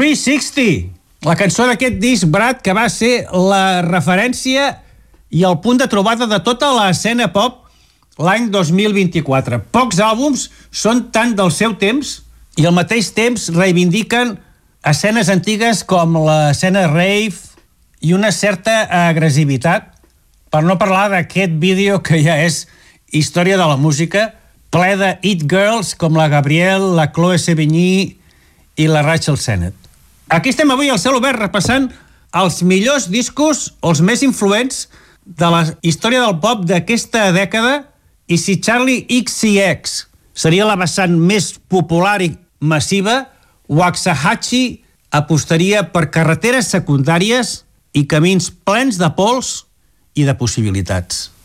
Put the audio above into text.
360, la cançó d'aquest disc, Brad, que va ser la referència i el punt de trobada de tota l'escena pop l'any 2024. Pocs àlbums són tant del seu temps i al mateix temps reivindiquen escenes antigues com l'escena rave i una certa agressivitat, per no parlar d'aquest vídeo que ja és història de la música, ple de hit girls com la Gabrielle, la Chloe Sevigny i la Rachel Sennett. Aquí estem avui al Cel Obert repassant els millors discos, els més influents de la història del pop d'aquesta dècada, i si Charli XCX seria la vessant més popular i massiva, Waxahachie apostaria per carreteres secundàries i camins plens de pols i de possibilitats.